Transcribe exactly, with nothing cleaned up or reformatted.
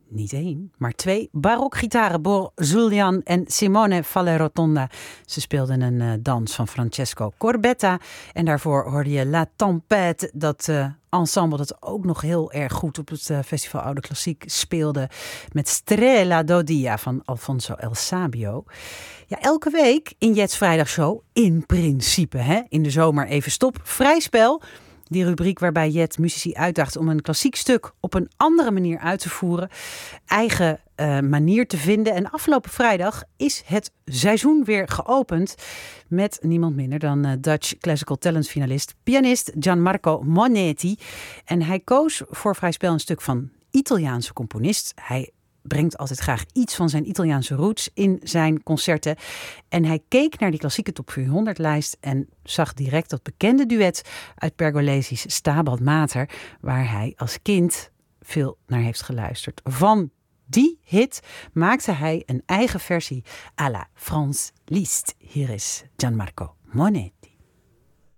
niet één, maar twee barokgitaren. Bor Julian en Simone Fallerotonda. Ze speelden een uh, dans van Francesco Corbetta. En daarvoor hoorde je La Tempête, dat uh, ensemble dat ook nog heel erg goed op het uh, Festival Oude Klassiek speelde. Met Strela d'Odia van Alfonso El Sabio. Ja, elke week in Jets Vrijdagshow, in principe, hè, in de zomer even stop, vrij spel. Die rubriek waarbij Jet muzici uitdaagt om een klassiek stuk op een andere manier uit te voeren. Eigen uh, manier te vinden. En afgelopen vrijdag is het seizoen weer geopend met niemand minder dan uh, Dutch Classical Talent finalist, pianist Gianmarco Monetti. En hij koos voor vrij spel een stuk van Italiaanse componist. Hij brengt altijd graag iets van zijn Italiaanse roots in zijn concerten. En hij keek naar die klassieke top vierhonderd lijst en zag direct dat bekende duet uit Pergolesi's Stabat Mater, waar hij als kind veel naar heeft geluisterd. Van die hit maakte hij een eigen versie à la France Liszt. Hier is Gianmarco Monetti.